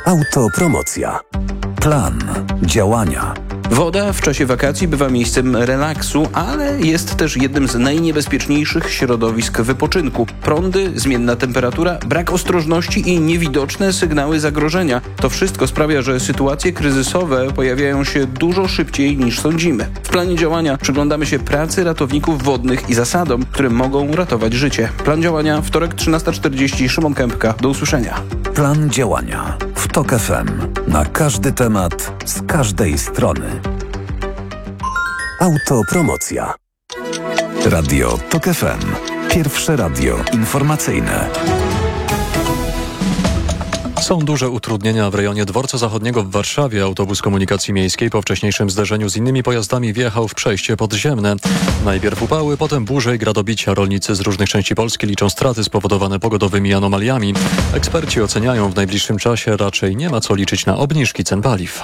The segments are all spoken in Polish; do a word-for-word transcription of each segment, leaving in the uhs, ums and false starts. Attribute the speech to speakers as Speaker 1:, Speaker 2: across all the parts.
Speaker 1: Autopromocja. Plan działania.
Speaker 2: Woda w czasie wakacji bywa miejscem relaksu, ale jest też jednym z najniebezpieczniejszych środowisk wypoczynku. Prądy, zmienna temperatura, brak ostrożności i niewidoczne sygnały zagrożenia. To wszystko sprawia, że sytuacje kryzysowe pojawiają się dużo szybciej niż sądzimy. W planie działania przyglądamy się pracy ratowników wodnych i zasadom, które mogą ratować życie. Plan działania, wtorek trzynasta czterdzieści, Szymon Kępka. Do usłyszenia.
Speaker 1: Plan działania w TOK F M. Na każdy temat, z każdej strony. Autopromocja. Radio TOK F M. Pierwsze radio informacyjne.
Speaker 3: Są duże utrudnienia w rejonie Dworca Zachodniego w Warszawie. Autobus komunikacji miejskiej po wcześniejszym zderzeniu z innymi pojazdami wjechał w przejście podziemne. Najpierw upały, potem burze i gradobicia. Rolnicy z różnych części Polski liczą straty spowodowane pogodowymi anomaliami. Eksperci oceniają, w najbliższym czasie raczej nie ma co liczyć na obniżki cen paliw.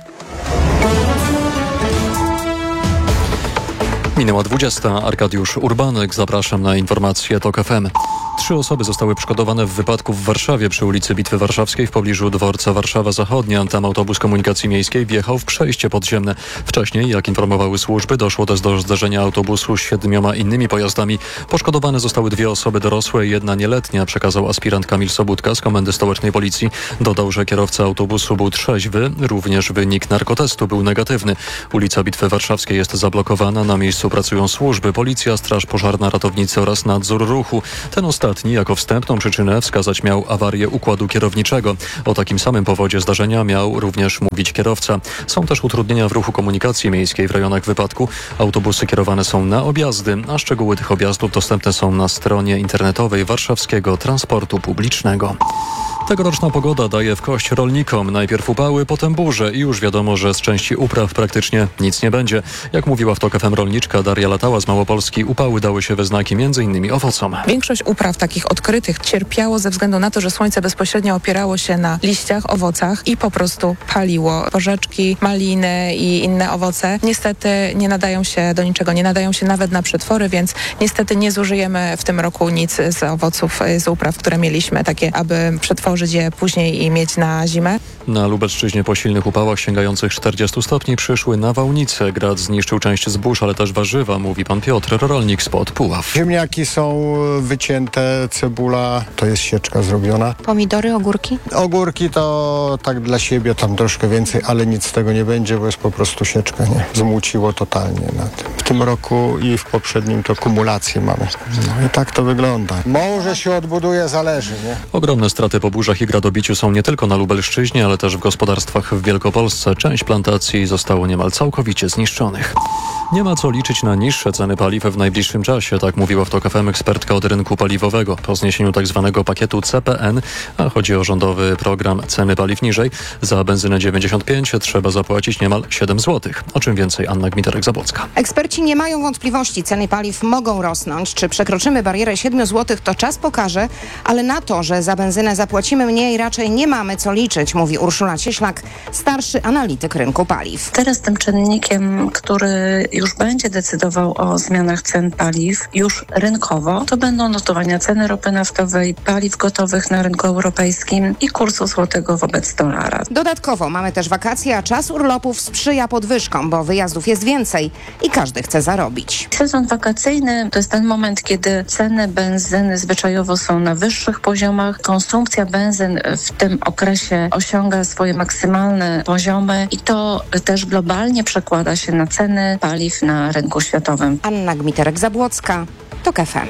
Speaker 3: Minęła dwudziesta. Arkadiusz Urbanek. Zapraszam na informacje TOK F M. Trzy osoby zostały poszkodowane w wypadku w Warszawie przy ulicy Bitwy Warszawskiej w pobliżu dworca Warszawa Zachodnia. Tam autobus komunikacji miejskiej wjechał w przejście podziemne. Wcześniej, jak informowały służby, doszło też do zderzenia autobusu z siedmioma innymi pojazdami. Poszkodowane zostały dwie osoby dorosłe i jedna nieletnia, przekazał aspirant Kamil Sobudka z Komendy Stołecznej Policji. Dodał, że kierowca autobusu był trzeźwy, również wynik narkotestu był negatywny. Ulica Bitwy Warszawskiej jest zablokowana, na miejscu pracują służby, policja, straż pożarna, ratownicy oraz nadzór ruchu. Ten ostatni jako wstępną przyczynę wskazać miał awarię układu kierowniczego. O takim samym powodzie zdarzenia miał również mówić kierowca. Są też utrudnienia w ruchu komunikacji miejskiej w rejonach wypadku. Autobusy kierowane są na objazdy, a szczegóły tych objazdów dostępne są na stronie internetowej Warszawskiego Transportu Publicznego. Tegoroczna pogoda daje w kość rolnikom. Najpierw upały, potem burze i już wiadomo, że z części upraw praktycznie nic nie będzie. Jak mówiła w TOK F M rolniczka Daria Latała z Małopolski, upały dały się we znaki między innymi owocom.
Speaker 4: Większość upraw takich odkrytych cierpiało ze względu na to, że słońce bezpośrednio opierało się na liściach, owocach i po prostu paliło. Porzeczki, maliny i inne owoce niestety nie nadają się do niczego, nie nadają się nawet na przetwory, więc niestety nie zużyjemy w tym roku nic z owoców, z upraw, które mieliśmy, takie aby przetworzyć je później i mieć na zimę.
Speaker 3: Na Lubelszczyźnie po silnych upałach sięgających czterdziestu stopni przyszły nawałnice. Grad zniszczył część zbóż, ale też warzywa, mówi pan Piotr, rolnik spod Puław.
Speaker 5: Ziemniaki są wycięte, cebula, to jest sieczka zrobiona.
Speaker 6: Pomidory, ogórki?
Speaker 5: Ogórki to tak dla siebie, tam troszkę więcej, ale nic z tego nie będzie, bo jest po prostu sieczka, nie? Zmuciło totalnie na tym. W tym roku i w poprzednim to kumulację mamy. No i tak to wygląda. Może się odbuduje, zależy, nie?
Speaker 3: Ogromne straty po burzach i gradobiciu są nie tylko na Lubelszczyźnie, ale też w gospodarstwach w Wielkopolsce. Część plantacji zostało niemal całkowicie zniszczonych. Nie ma co liczyć na niższe ceny paliw w najbliższym czasie, tak mówiła w TOK F M ekspertka od rynku paliwowego. Po zniesieniu tzw. pakietu C P N, a chodzi o rządowy program ceny paliw niżej, za benzynę dziewięćdziesiąt pięć trzeba zapłacić niemal siedem złotych. O czym więcej Anna Gmiterek-Zabłocka.
Speaker 6: Eksperci nie mają wątpliwości, ceny paliw mogą rosnąć. Czy przekroczymy barierę siedmiu złotych, to czas pokaże, ale na to, że za benzynę zapłacimy mniej, raczej nie mamy co liczyć, mówi Urszula Cieślak, starszy analityk rynku paliw.
Speaker 7: Teraz tym czynnikiem, który już będzie decydował o zmianach cen paliw już rynkowo, to będą notowania ceny ropy naftowej, paliw gotowych na rynku europejskim i kursu złotego wobec dolara.
Speaker 6: Dodatkowo mamy też wakacje, a czas urlopów sprzyja podwyżkom, bo wyjazdów jest więcej i każdy chce zarobić.
Speaker 7: Sezon wakacyjny to jest ten moment, kiedy ceny benzyny zwyczajowo są na wyższych poziomach. Konsumpcja benzyn w tym okresie osiąga swoje maksymalne poziomy i to też globalnie przekłada się na ceny paliw na rynku światowym.
Speaker 6: Anna Gmiterek-Zabłocka, TOK F M.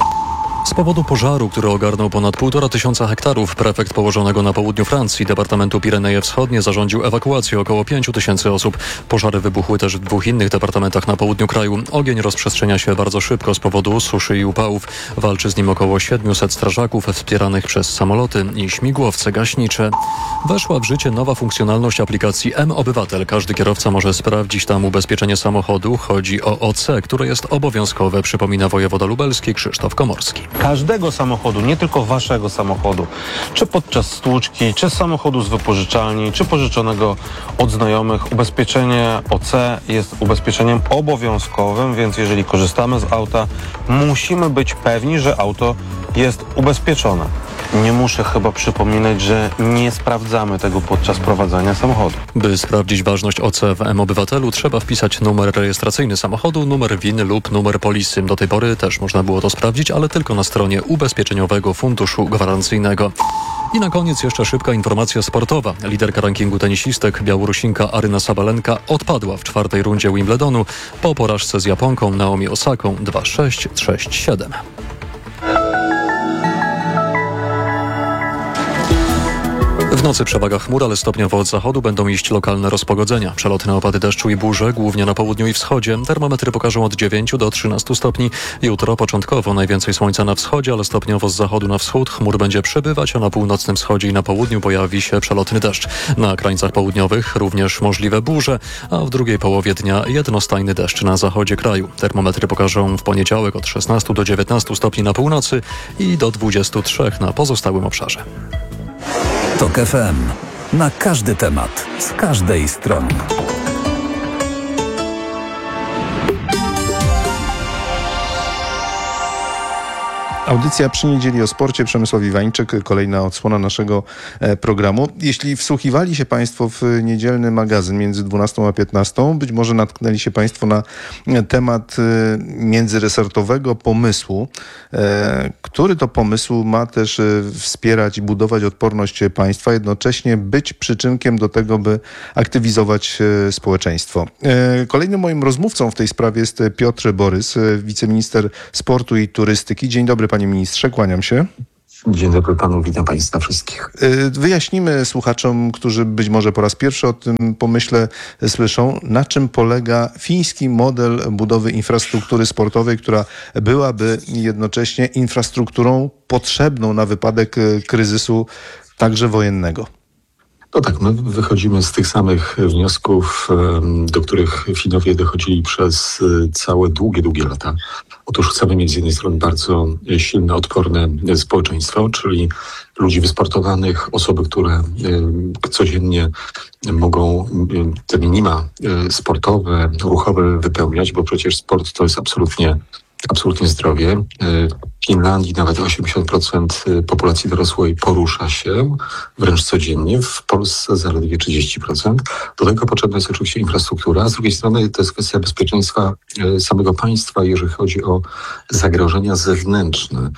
Speaker 3: Z powodu pożaru, który ogarnął ponad półtora tysiąca hektarów, prefekt położonego na południu Francji Departamentu Pireneje Wschodnie zarządził ewakuację około pięciu tysięcy osób. Pożary wybuchły też w dwóch innych departamentach na południu kraju. Ogień rozprzestrzenia się bardzo szybko z powodu suszy i upałów. Walczy z nim około siedmiuset strażaków wspieranych przez samoloty i śmigłowce gaśnicze. Weszła w życie nowa funkcjonalność aplikacji M-Obywatel. Każdy kierowca może sprawdzić tam ubezpieczenie samochodu. Chodzi o O C, które jest obowiązkowe, przypomina wojewoda lubelski Krzysztof Komorski.
Speaker 8: Każdego samochodu, nie tylko waszego samochodu, czy podczas stłuczki, czy samochodu z wypożyczalni, czy pożyczonego od znajomych, ubezpieczenie O C jest ubezpieczeniem obowiązkowym, więc jeżeli korzystamy z auta, musimy być pewni, że auto jest ubezpieczone. nie muszę chyba przypominać, że nie sprawdzamy tego podczas prowadzenia samochodu.
Speaker 3: By sprawdzić ważność O C w M-Obywatelu, trzeba wpisać numer rejestracyjny samochodu, numer winy lub numer polisy. Do tej pory też można było to sprawdzić, ale tylko na stronie Ubezpieczeniowego Funduszu Gwarancyjnego. I na koniec jeszcze szybka informacja sportowa. Liderka rankingu tenisistek, Białorusinka Aryna Sabalenka, odpadła w czwartej rundzie Wimbledonu po porażce z Japonką Naomi Osaką dwa sześć, sześć siedem. W nocy przewaga chmur, ale stopniowo od zachodu będą iść lokalne rozpogodzenia. Przelotne opady deszczu i burze, głównie na południu i wschodzie. Termometry pokażą od dziewięciu do trzynastu stopni. Jutro początkowo najwięcej słońca na wschodzie, ale stopniowo z zachodu na wschód chmur będzie przybywać, a na północnym wschodzie i na południu pojawi się przelotny deszcz. Na krańcach południowych również możliwe burze, a w drugiej połowie dnia jednostajny deszcz na zachodzie kraju. Termometry pokażą w poniedziałek od szesnastu do dziewiętnastu stopni na północy i do dwudziestu trzech na pozostałym obszarze.
Speaker 1: TOK F M. Na każdy temat, z każdej strony.
Speaker 9: Audycja przy niedzieli o sporcie. Przemysław Iwańczyk, kolejna odsłona naszego programu. Jeśli wsłuchiwali się Państwo w niedzielny magazyn między dwunastą a piętnastą, być może natknęli się Państwo na temat międzyresortowego pomysłu, który to pomysł ma też wspierać i budować odporność państwa, jednocześnie być przyczynkiem do tego, by aktywizować społeczeństwo. Kolejnym moim rozmówcą w tej sprawie jest Piotr Borys, wiceminister sportu i turystyki. Dzień dobry, panie ministrze, kłaniam się.
Speaker 10: Dzień dobry panu, witam państwa wszystkich.
Speaker 9: Wyjaśnimy słuchaczom, którzy być może po raz pierwszy o tym pomyśle słyszą, na czym polega fiński model budowy infrastruktury sportowej, która byłaby jednocześnie infrastrukturą potrzebną na wypadek kryzysu, także wojennego.
Speaker 10: No tak, my wychodzimy z tych samych wniosków, do których Finowie dochodzili przez całe długie, długie lata. Otóż chcemy mieć z jednej strony bardzo silne, odporne społeczeństwo, czyli ludzi wysportowanych, osoby, które codziennie mogą te minima sportowe, ruchowe wypełniać, bo przecież sport to jest absolutnie Absolutnie zdrowie. W Finlandii nawet osiemdziesiąt procent populacji dorosłej porusza się wręcz codziennie. W Polsce zaledwie trzydzieści procent. Do tego potrzebna jest oczywiście infrastruktura. A z drugiej strony to jest kwestia bezpieczeństwa samego państwa, jeżeli chodzi o zagrożenia zewnętrzne.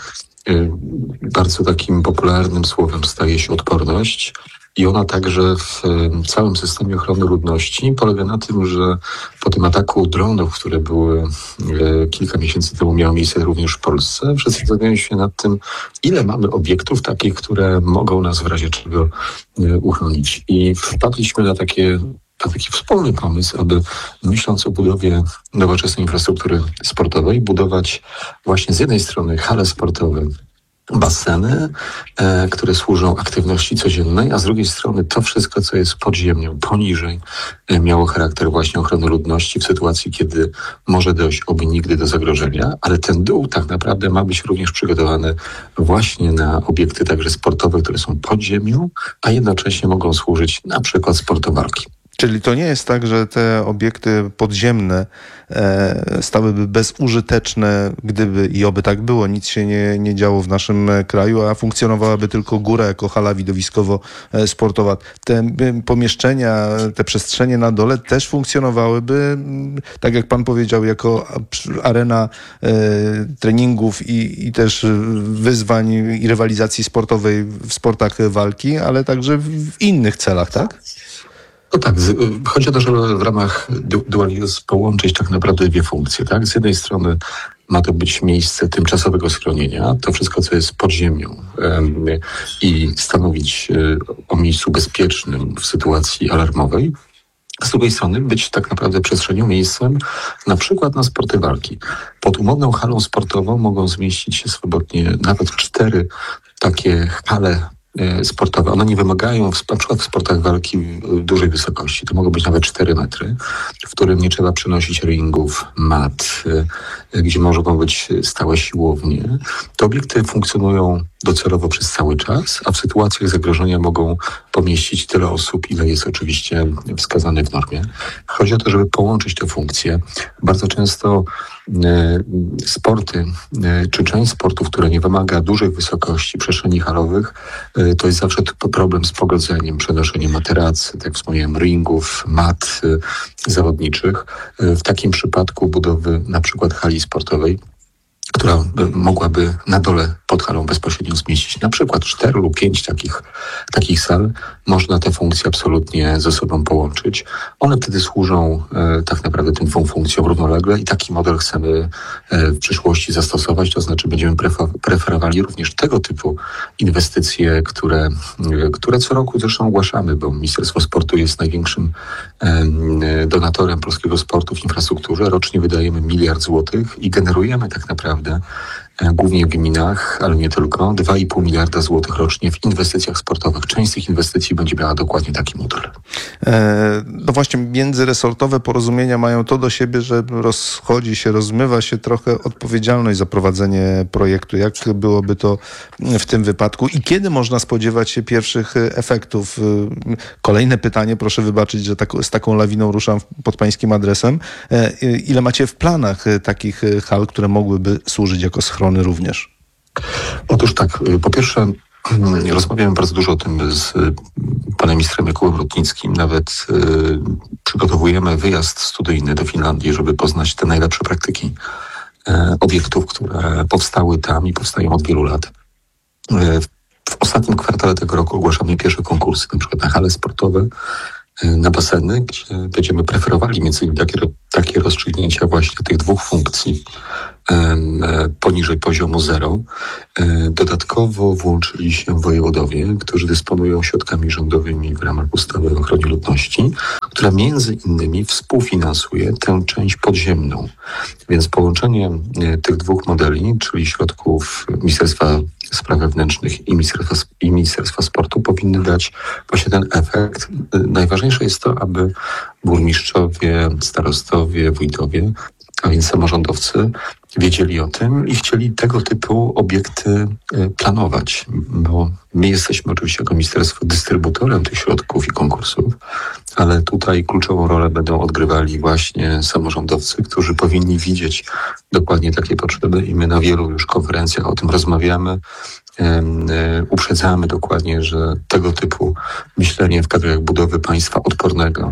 Speaker 10: Bardzo takim popularnym słowem staje się odporność. I ona także w całym systemie ochrony ludności polega na tym, że po tym ataku dronów, które były kilka miesięcy temu miały miejsce również w Polsce, wszyscy zastanawiają się nad tym, ile mamy obiektów takich, które mogą nas w razie czego uchronić. I wpadliśmy na takie na taki wspólny pomysł, aby myśląc o budowie nowoczesnej infrastruktury sportowej, budować właśnie z jednej strony hale sportowe, baseny, e, które służą aktywności codziennej, a z drugiej strony to wszystko, co jest pod ziemią, poniżej, e, miało charakter właśnie ochrony ludności w sytuacji, kiedy może dojść oby nigdy do zagrożenia, ale ten dół tak naprawdę ma być również przygotowany właśnie na obiekty także sportowe, które są pod ziemią, a jednocześnie mogą służyć na przykład sportu walki.
Speaker 9: Czyli to nie jest tak, że te obiekty podziemne e, stałyby bezużyteczne, gdyby i oby tak było, nic się nie, nie działo w naszym kraju, a funkcjonowałaby tylko góra jako hala widowiskowo-sportowa. Te pomieszczenia, te przestrzenie na dole też funkcjonowałyby, tak jak pan powiedział, jako arena e, treningów i, i też wyzwań i rywalizacji sportowej w sportach walki, ale także w innych celach, tak?
Speaker 10: No tak, z, chodzi o to, żeby w ramach du- dualizmu połączyć tak naprawdę dwie funkcje, tak? Z jednej strony ma to być miejsce tymczasowego schronienia, to wszystko, co jest pod ziemią um, i stanowić um, o miejscu bezpiecznym w sytuacji alarmowej. Z drugiej strony być tak naprawdę przestrzenią, miejscem na przykład na sporty walki. Pod umowną halą sportową mogą zmieścić się swobodnie nawet cztery takie hale sportowe. One nie wymagają na przykład w sportach walki dużej wysokości. To mogą być nawet cztery metry, w którym nie trzeba przynosić ringów, mat, gdzie mogą być stałe siłownie. Te obiekty funkcjonują docelowo przez cały czas, a w sytuacjach zagrożenia mogą pomieścić tyle osób, ile jest oczywiście wskazane w normie. Chodzi o to, żeby połączyć te funkcje. Bardzo często sporty, czy część sportów, które nie wymaga dużych wysokości przestrzeni halowych, to jest zawsze problem z pogodzeniem, przenoszeniem materacy, tak jak wspomniałem, ringów, mat zawodniczych. W takim przypadku budowy na przykład hali sportowej, która mogłaby na dole pod halą bezpośrednio zmieścić na przykład cztery lub pięć takich, takich sal, można te funkcje absolutnie ze sobą połączyć. One wtedy służą e, tak naprawdę tym dwóm funkcjom równolegle i taki model chcemy e, w przyszłości zastosować, to znaczy będziemy prefer- preferowali również tego typu inwestycje, które, e, które co roku zresztą ogłaszamy, bo Ministerstwo Sportu jest największym e, donatorem polskiego sportu w infrastrukturze. Rocznie wydajemy miliard złotych i generujemy tak naprawdę głównie w gminach, ale nie tylko, dwa i pół miliarda złotych rocznie w inwestycjach sportowych. Część z tych inwestycji będzie miała dokładnie taki model.
Speaker 9: E, no właśnie, międzyresortowe porozumienia mają to do siebie, że rozchodzi się, rozmywa się trochę odpowiedzialność za prowadzenie projektu. Jak byłoby to w tym wypadku i kiedy można spodziewać się pierwszych efektów? Kolejne pytanie, proszę wybaczyć, że tak, z taką lawiną ruszam pod pańskim adresem. E, ile macie w planach takich hal, które mogłyby służyć jako schrony również?
Speaker 10: Otóż tak, po pierwsze rozmawiałem bardzo dużo o tym z panem ministrem Jakubem Rutnickim. Nawet y, przygotowujemy wyjazd studyjny do Finlandii, żeby poznać te najlepsze praktyki y, obiektów, które powstały tam i powstają od wielu lat. Y, w ostatnim kwartale tego roku ogłaszamy pierwsze konkursy, na przykład na hale sportowe, y, na baseny, gdzie będziemy preferowali między innymi takie, takie rozstrzygnięcia właśnie tych dwóch funkcji poniżej poziomu zero. Dodatkowo włączyli się wojewodowie, którzy dysponują środkami rządowymi w ramach ustawy o ochronie ludności, która między innymi współfinansuje tę część podziemną. Więc połączenie tych dwóch modeli, czyli środków Ministerstwa Spraw Wewnętrznych i Ministerstwa, i Ministerstwa Sportu, powinny dać właśnie ten efekt. Najważniejsze jest to, aby burmistrzowie, starostowie, wójtowie, a więc samorządowcy wiedzieli o tym i chcieli tego typu obiekty planować, bo my jesteśmy oczywiście jako ministerstwo dystrybutorem tych środków i konkursów, ale tutaj kluczową rolę będą odgrywali właśnie samorządowcy, którzy powinni widzieć dokładnie takie potrzeby i my na wielu już konferencjach o tym rozmawiamy, uprzedzamy dokładnie, że tego typu myślenie w kadrach budowy państwa odpornego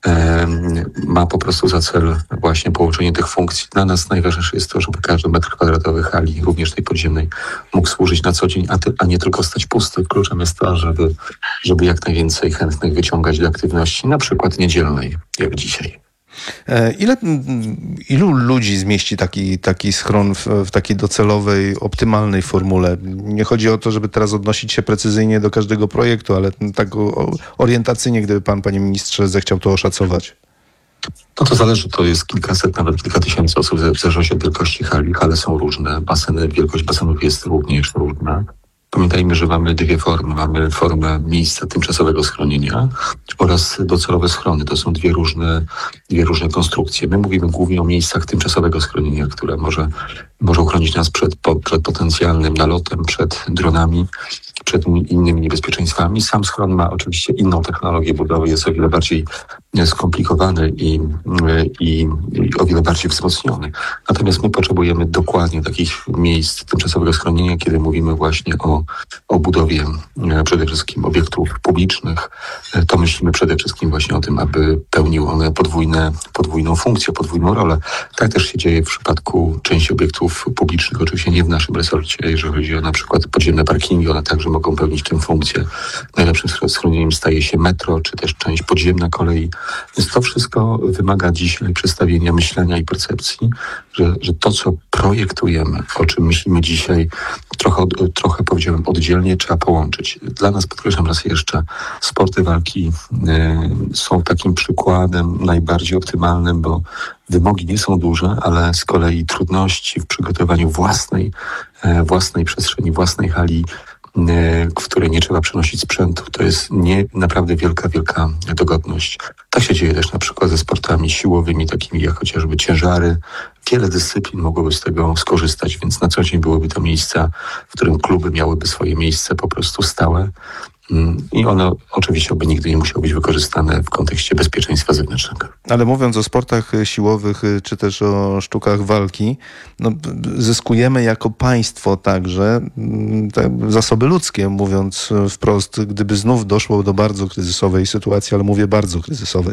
Speaker 10: ma po prostu za cel właśnie połączenie tych funkcji. Dla nas najważniejsze jest to, żeby każdy metr kwadratowy hali, również tej podziemnej, mógł służyć na co dzień, a, ty, a nie tylko stać pusty. Kluczem jest to, żeby, żeby jak najwięcej chętnych wyciągać do aktywności, na przykład niedzielnej, jak dzisiaj.
Speaker 9: Ile, ilu ludzi zmieści taki, taki schron w, w takiej docelowej, optymalnej formule? Nie chodzi o to, żeby teraz odnosić się precyzyjnie do każdego projektu, ale tak orientacyjnie, gdyby pan, panie ministrze, zechciał to oszacować.
Speaker 10: No to zależy, to jest kilkaset, nawet kilka tysięcy osób, w zależności od wielkości hali. Hale są różne, baseny, wielkość basenów jest również różna. Pamiętajmy, że mamy dwie formy. Mamy formę miejsca tymczasowego schronienia oraz docelowe schrony. To są dwie różne, dwie różne konstrukcje. My mówimy głównie o miejscach tymczasowego schronienia, które może, może uchronić nas przed, po, przed potencjalnym nalotem, przed dronami, przed innymi niebezpieczeństwami. Sam schron ma oczywiście inną technologię budowy, jest o wiele bardziej skomplikowany i, i, i o wiele bardziej wzmocniony. Natomiast my potrzebujemy dokładnie takich miejsc tymczasowego schronienia, kiedy mówimy właśnie o, o budowie przede wszystkim obiektów publicznych. To myślimy przede wszystkim właśnie o tym, aby pełniły one podwójne, podwójną funkcję, podwójną rolę. Tak też się dzieje w przypadku części obiektów publicznych, oczywiście nie w naszym resorcie, jeżeli chodzi o na przykład podziemne parkingi, one także mogą pełnić tę funkcję. Najlepszym schronieniem staje się metro, czy też część podziemna kolei. Więc to wszystko wymaga dzisiaj przestawienia myślenia i percepcji, że, że to, co projektujemy, o czym myślimy dzisiaj, trochę, trochę powiedziałem oddzielnie, trzeba połączyć. Dla nas, podkreślam raz jeszcze, sporty walki y, są takim przykładem najbardziej optymalnym, bo wymogi nie są duże, ale z kolei trudności w przygotowaniu własnej, y, własnej przestrzeni, własnej hali, w której nie trzeba przenosić sprzętu. To jest nie naprawdę wielka, wielka dogodność. Tak się dzieje też na przykład ze sportami siłowymi, takimi jak chociażby ciężary. Wiele dyscyplin mogłoby z tego skorzystać, więc na co dzień byłyby to miejsca, w którym kluby miałyby swoje miejsce po prostu stałe. I one oczywiście oby nigdy nie musiały być wykorzystane w kontekście bezpieczeństwa zewnętrznego.
Speaker 9: Ale mówiąc o sportach siłowych, czy też o sztukach walki, no, zyskujemy jako państwo także te zasoby ludzkie, mówiąc wprost, gdyby znów doszło do bardzo kryzysowej sytuacji, ale mówię bardzo kryzysowej.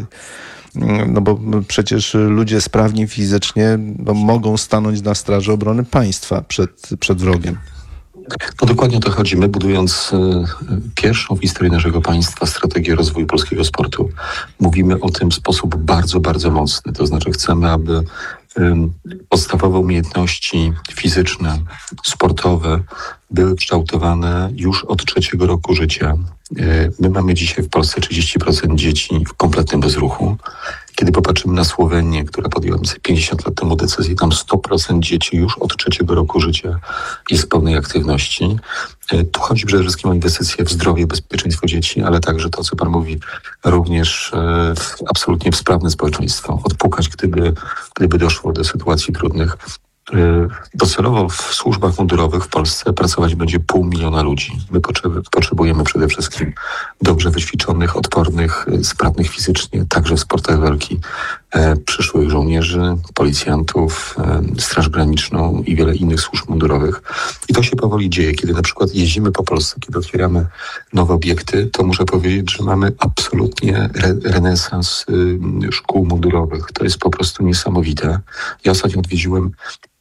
Speaker 9: No bo przecież ludzie sprawni fizycznie no, mogą stanąć na straży obrony państwa przed, przed wrogiem.
Speaker 10: No dokładnie o to chodzi. My budując y, pierwszą w historii naszego państwa strategię rozwoju polskiego sportu, mówimy o tym w sposób bardzo, bardzo mocny. To znaczy chcemy, aby y, podstawowe umiejętności fizyczne, sportowe były kształtowane już od trzeciego roku życia. Y, my mamy dzisiaj w Polsce trzydzieści procent dzieci w kompletnym bezruchu. Kiedy popatrzymy na Słowenię, która podjęła pięćdziesiąt lat temu decyzję, tam sto procent dzieci już od trzeciego roku życia jest w pełnej aktywności. Tu chodzi przede wszystkim o inwestycje w zdrowie, bezpieczeństwo dzieci, ale także to, co pan mówi, również w absolutnie w sprawne społeczeństwo. Odpukać, gdyby, gdyby doszło do sytuacji trudnych. Docelowo w służbach mundurowych w Polsce pracować będzie pół miliona ludzi. My potrzebujemy przede wszystkim dobrze wyćwiczonych, odpornych, sprawnych fizycznie, także w sportach walki, e, przyszłych żołnierzy, policjantów, e, Straż Graniczną i wiele innych służb mundurowych. I to się powoli dzieje. Kiedy na przykład jeździmy po Polsce, kiedy otwieramy nowe obiekty, to muszę powiedzieć, że mamy absolutnie re- renesans y, szkół mundurowych. To jest po prostu niesamowite. Ja ostatnio odwiedziłem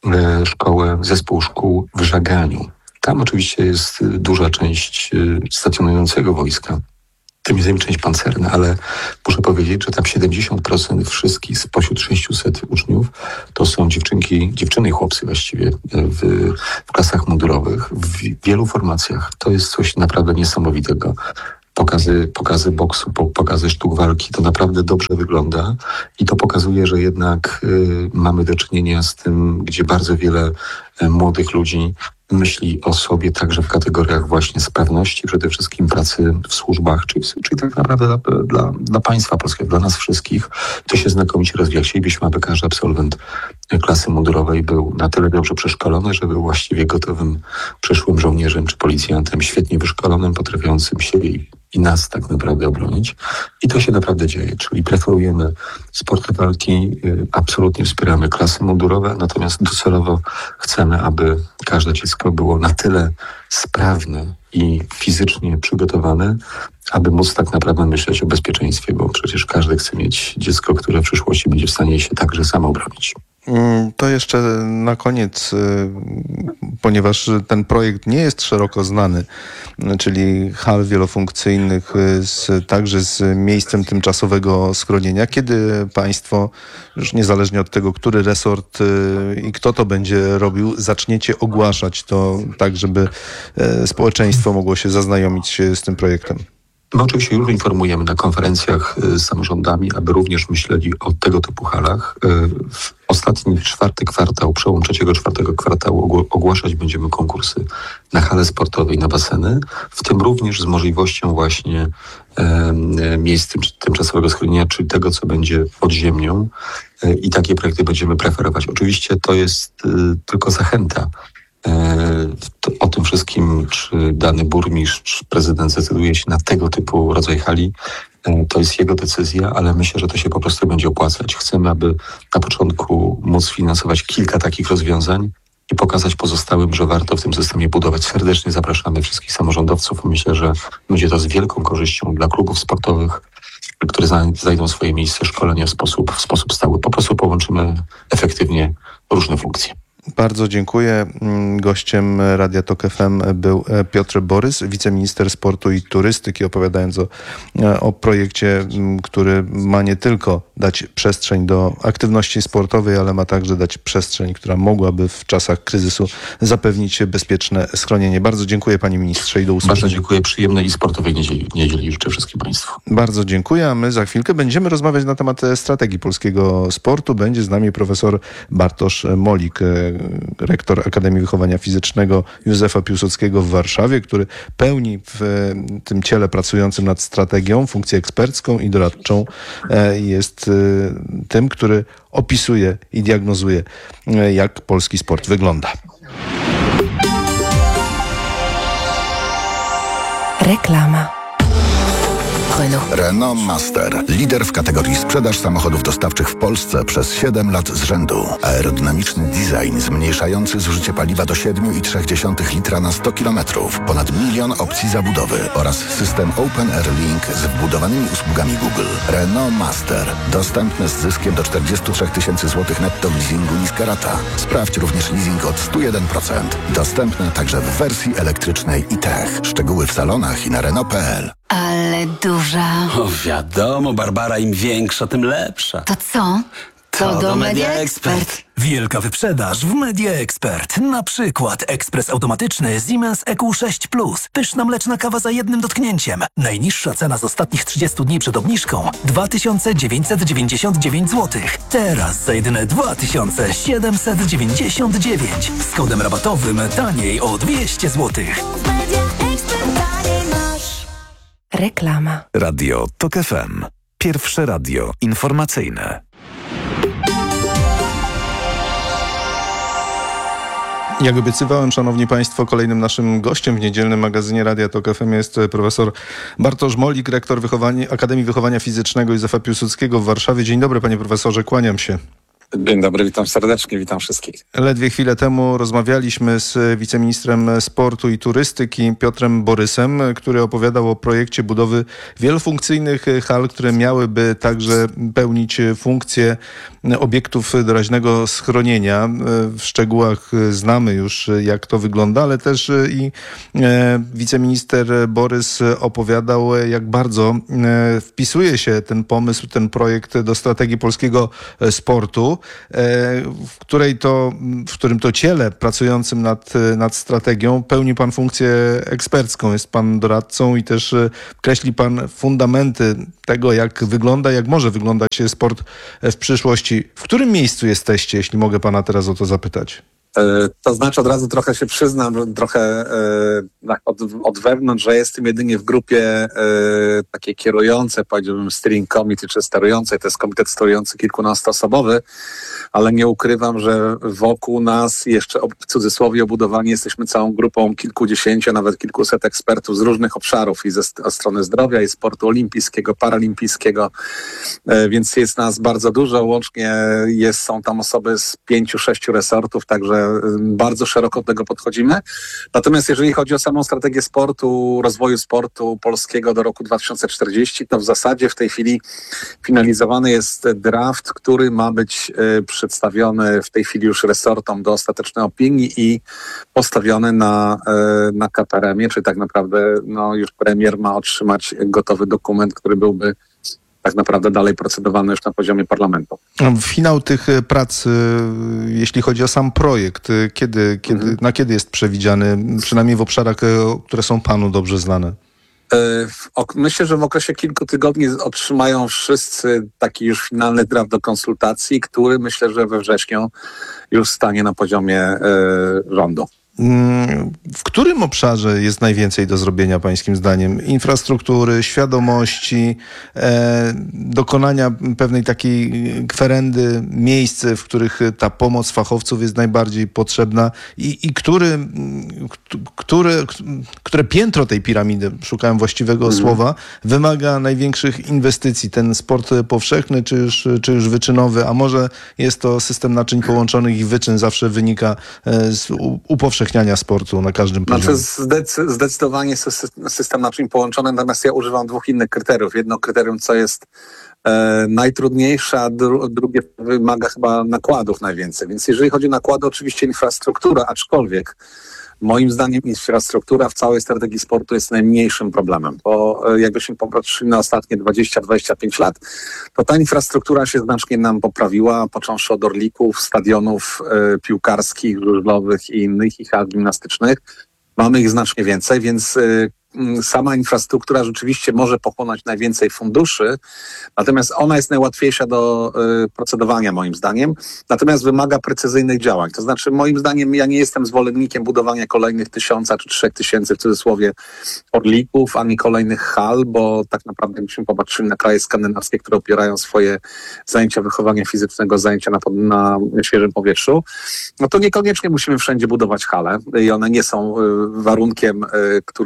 Speaker 10: szkołę, zespół szkół w Żaganiu. Tam oczywiście jest duża część stacjonującego wojska. Tym jest część pancerna, ale muszę powiedzieć, że tam siedemdziesiąt procent wszystkich spośród sześciuset uczniów to są dziewczynki, dziewczyny i chłopcy właściwie w, w klasach mundurowych, w wielu formacjach. To jest coś naprawdę niesamowitego. Pokazy, pokazy boksu, pokazy sztuk walki, to naprawdę dobrze wygląda i to pokazuje, że jednak y, mamy do czynienia z tym, gdzie bardzo wiele y, młodych ludzi myśli o sobie także w kategoriach właśnie sprawności, przede wszystkim pracy w służbach, czyli, czyli tak naprawdę dla, dla, dla państwa polskiego, dla nas wszystkich. To się znakomicie rozwija. Chcielibyśmy, aby każdy absolwent klasy mundurowej był na tyle dobrze przeszkolony, żeby był właściwie gotowym przyszłym żołnierzem czy policjantem, świetnie wyszkolonym, potrafiącym siebie i, i nas tak naprawdę obronić. I to się naprawdę dzieje, czyli preferujemy sporty walki, y, absolutnie wspieramy klasy mundurowe, natomiast docelowo chcemy, aby każde dziecko było na tyle sprawne i fizycznie przygotowane, aby móc tak naprawdę myśleć o bezpieczeństwie, bo przecież każdy chce mieć dziecko, które w przyszłości będzie w stanie się także samo obronić.
Speaker 9: To jeszcze na koniec, ponieważ ten projekt nie jest szeroko znany, czyli hal wielofunkcyjnych, z, także z miejscem tymczasowego schronienia. Kiedy państwo, już niezależnie od tego, który resort i kto to będzie robił, zaczniecie ogłaszać to tak, żeby społeczeństwo mogło się zaznajomić z tym projektem?
Speaker 10: My oczywiście już informujemy na konferencjach z samorządami, aby również myśleli o tego typu halach. W ostatni czwarty kwartał, przełom trzeciego, czwartego kwartału ogłaszać będziemy konkursy na hale sportowe i na baseny, w tym również z możliwością właśnie e, miejsc tym, tymczasowego schronienia, czyli tego, co będzie pod ziemią e, i takie projekty będziemy preferować. Oczywiście to jest e, tylko zachęta. To o tym wszystkim, czy dany burmistrz, prezydent zdecyduje się na tego typu rodzaj hali, to jest jego decyzja, ale myślę, że to się po prostu będzie opłacać. Chcemy, aby na początku móc finansować kilka takich rozwiązań i pokazać pozostałym, że warto w tym systemie budować. Serdecznie zapraszamy wszystkich samorządowców. Myślę, że będzie to z wielką korzyścią dla klubów sportowych, które znajdą swoje miejsce szkolenia w sposób, w sposób stały. Po prostu połączymy efektywnie różne funkcje.
Speaker 9: Bardzo dziękuję. Gościem Radia Tok F M był Piotr Borys, wiceminister sportu i turystyki, opowiadając o, o projekcie, który ma nie tylko dać przestrzeń do aktywności sportowej, ale ma także dać przestrzeń, która mogłaby w czasach kryzysu zapewnić bezpieczne schronienie. Bardzo dziękuję, panie ministrze, i do usłyszenia.
Speaker 10: Bardzo dziękuję. Przyjemnej i sportowej niedzieli, niedzieli życzę wszystkim państwu.
Speaker 9: Bardzo dziękuję, a my za chwilkę będziemy rozmawiać na temat strategii polskiego sportu. Będzie z nami profesor Bartosz Molik, rektor Akademii Wychowania Fizycznego Józefa Piłsudskiego w Warszawie, który pełni w tym ciele pracującym nad strategią funkcję ekspercką i doradczą. Jest tym, który opisuje i diagnozuje, jak polski sport wygląda.
Speaker 11: Reklama. Renault.
Speaker 12: Renault Master. Lider w kategorii sprzedaż samochodów dostawczych w Polsce przez siedem lat z rzędu. Aerodynamiczny design zmniejszający zużycie paliwa do siedem i trzy dziesiąte litra na sto kilometrów. Ponad milion opcji zabudowy oraz system Open Air Link z wbudowanymi usługami Google. Renault Master. Dostępny z zyskiem do czterdzieści trzy tysięcy złotych netto w leasingu niska rata. Sprawdź również leasing od sto jeden procent. Dostępne także w wersji elektrycznej i tech. Szczegóły w salonach i na Renault kropka p l.
Speaker 11: Ale duża.
Speaker 13: O wiadomo, Barbara, im większa, tym lepsza.
Speaker 11: To co? To,
Speaker 13: to
Speaker 11: do
Speaker 13: Media
Speaker 11: Media
Speaker 13: Expert.
Speaker 11: Expert.
Speaker 14: Wielka wyprzedaż w Media Expert. Na przykład ekspres automatyczny Siemens E Q sześć plus. Pyszna mleczna kawa za jednym dotknięciem. Najniższa cena z ostatnich trzydziestu dni przed obniżką dwa tysiące dziewięćset dziewięćdziesiąt dziewięć złotych. Teraz za jedyne dwa tysiące siedemset dziewięćdziesiąt dziewięć. Z kodem rabatowym taniej o dwieście złotych.
Speaker 11: Reklama.
Speaker 1: Radio TOK F M. Pierwsze radio informacyjne.
Speaker 9: Jak obiecywałem, szanowni państwo, kolejnym naszym gościem w niedzielnym magazynie Radia TOK F M jest profesor Bartosz Molik, rektor wychowania, Akademii Wychowania Fizycznego Józefa Piłsudskiego w Warszawie. Dzień dobry, panie profesorze, kłaniam się.
Speaker 15: Dzień dobry, witam serdecznie, witam wszystkich.
Speaker 9: Ledwie chwilę temu rozmawialiśmy z wiceministrem sportu i turystyki Piotrem Borysem, który opowiadał o projekcie budowy wielofunkcyjnych hal, które miałyby także pełnić funkcję obiektów doraźnego schronienia. W szczegółach znamy już, jak to wygląda, ale też i wiceminister Borys opowiadał, jak bardzo wpisuje się ten pomysł, ten projekt do strategii polskiego sportu, w której to, w którym to ciele pracującym nad, nad strategią pełni pan funkcję ekspercką. Jest pan doradcą i też kreśli pan fundamenty tego, jak wygląda, jak może wyglądać sport w przyszłości. W którym miejscu jesteście, jeśli mogę pana teraz o to zapytać?
Speaker 15: To znaczy od razu trochę się przyznam, trochę od, od wewnątrz, że jestem jedynie w grupie takiej kierującej, powiedziałbym steering committee, czy sterującej, to jest komitet sterujący kilkunastoosobowy, ale nie ukrywam, że wokół nas jeszcze w cudzysłowie obudowani jesteśmy całą grupą kilkudziesięciu, nawet kilkuset ekspertów z różnych obszarów i ze strony zdrowia i sportu olimpijskiego, paralimpijskiego, więc jest nas bardzo dużo, łącznie jest, są tam osoby z pięciu, sześciu resortów, także bardzo szeroko do tego podchodzimy. Natomiast jeżeli chodzi o samą strategię sportu, rozwoju sportu polskiego do roku dwa tysiące czterdziestego, to w zasadzie w tej chwili finalizowany jest draft, który ma być y, przedstawiony w tej chwili już resortom do ostatecznej opinii i postawiony na, y, na K P R M-ie, czyli tak naprawdę no, już premier ma otrzymać gotowy dokument, który byłby tak naprawdę dalej procedowany już na poziomie parlamentu.
Speaker 9: Finał tych prac, jeśli chodzi o sam projekt, kiedy, kiedy, mhm. na kiedy jest przewidziany, przynajmniej w obszarach, które są panu dobrze znane?
Speaker 15: Myślę, że w okresie kilku tygodni otrzymają wszyscy taki już finalny draft do konsultacji, który myślę, że we wrześniu już stanie na poziomie rządu.
Speaker 9: W którym obszarze jest najwięcej do zrobienia pańskim zdaniem? Infrastruktury, świadomości, e, dokonania pewnej takiej kwerendy, miejsc, w których ta pomoc fachowców jest najbardziej potrzebna i, i który, który, które piętro tej piramidy, szukałem właściwego mhm. słowa, wymaga największych inwestycji? Ten sport powszechny czy już, czy już wyczynowy, a może jest to system naczyń połączonych i wyczyn zawsze wynika z upowszechnienia sportu na każdym poziomie?
Speaker 15: Znaczy zdecy- zdecydowanie system naczyń połączony, natomiast ja używam dwóch innych kryteriów. Jedno kryterium, co jest e, najtrudniejsze, a dru- drugie wymaga chyba nakładów najwięcej. Więc jeżeli chodzi o nakłady, oczywiście infrastruktura, aczkolwiek moim zdaniem infrastruktura w całej strategii sportu jest najmniejszym problemem, bo jakbyśmy popatrzyli na ostatnie dwadzieścia do dwudziestu pięciu lat, to ta infrastruktura się znacznie nam poprawiła, począwszy od orlików, stadionów y, piłkarskich, żużlowych i innych, i hal gimnastycznych. Mamy ich znacznie więcej, więc y, sama infrastruktura rzeczywiście może pochłonąć najwięcej funduszy, natomiast ona jest najłatwiejsza do y, procedowania moim zdaniem, natomiast wymaga precyzyjnych działań. To znaczy moim zdaniem ja nie jestem zwolennikiem budowania kolejnych tysiąca czy trzech tysięcy w cudzysłowie orlików, ani kolejnych hal, bo tak naprawdę jakbyśmy popatrzyli na kraje skandynawskie, które opierają swoje zajęcia wychowania fizycznego, zajęcia na, na świeżym powietrzu, no to niekoniecznie musimy wszędzie budować hale i one nie są y, warunkiem, y, który